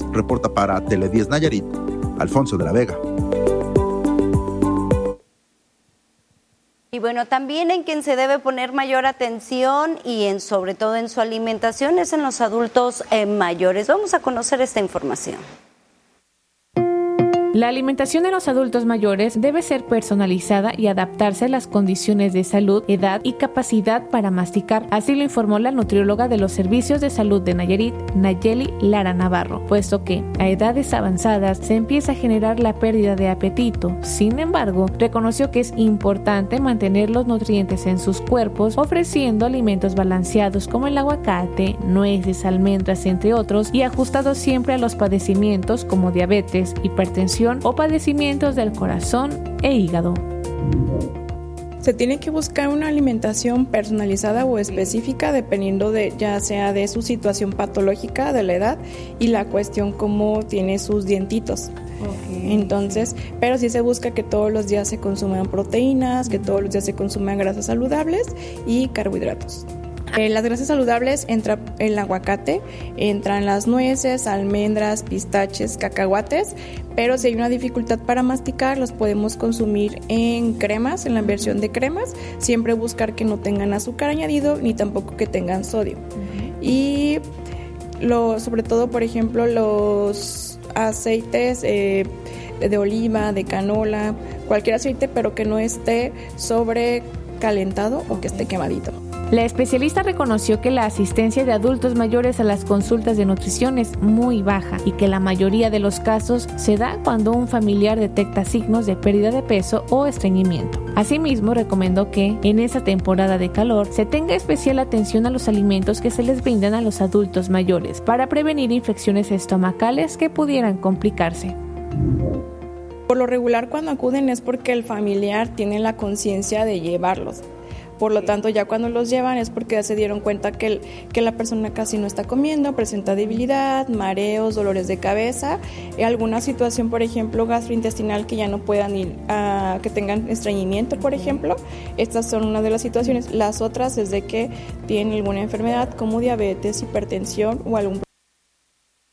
Reporta para Tele10 Nayarit, Alfonso de la Vega. Y bueno, también en quien se debe poner mayor atención y sobre todo en su alimentación es en los adultos mayores. Vamos a conocer esta información. La alimentación de los adultos mayores debe ser personalizada y adaptarse a las condiciones de salud, edad y capacidad para masticar. Así lo informó la nutrióloga de los servicios de salud de Nayarit, Nayeli Lara Navarro, puesto que a edades avanzadas se empieza a generar la pérdida de apetito. Sin embargo, reconoció que es importante mantener los nutrientes en sus cuerpos, ofreciendo alimentos balanceados como el aguacate, nueces, almendras, entre otros, y ajustados siempre a los padecimientos como diabetes, hipertensión o padecimientos del corazón e hígado. Se tiene que buscar una alimentación personalizada o específica dependiendo de ya sea de su situación patológica, de la edad y la cuestión cómo tiene sus dientitos. Entonces, pero sí se busca que todos los días se consuman proteínas, que todos los días se consuman grasas saludables y carbohidratos. Las grasas saludables entra el aguacate, entran las nueces, almendras, pistaches, cacahuates, pero si hay una dificultad para masticar, los podemos consumir en cremas, en la versión de cremas, siempre buscar que no tengan azúcar añadido ni tampoco que tengan sodio. Y sobre todo, por ejemplo, los aceites de oliva, de canola, cualquier aceite, pero que no esté sobrecalentado o que esté quemadito. La especialista reconoció que la asistencia de adultos mayores a las consultas de nutrición es muy baja y que la mayoría de los casos se da cuando un familiar detecta signos de pérdida de peso o estreñimiento. Asimismo, recomendó que en esa temporada de calor se tenga especial atención a los alimentos que se les brindan a los adultos mayores para prevenir infecciones estomacales que pudieran complicarse. Por lo regular, cuando acuden es porque el familiar tiene la conciencia de llevarlos. Por lo tanto, ya cuando los llevan es porque ya se dieron cuenta que la persona casi no está comiendo, presenta debilidad, mareos, dolores de cabeza, alguna situación, por ejemplo, gastrointestinal que ya no puedan ir a que tengan estreñimiento, por ejemplo. Estas son una de las situaciones. Las otras es de que tienen alguna enfermedad como diabetes, hipertensión o algún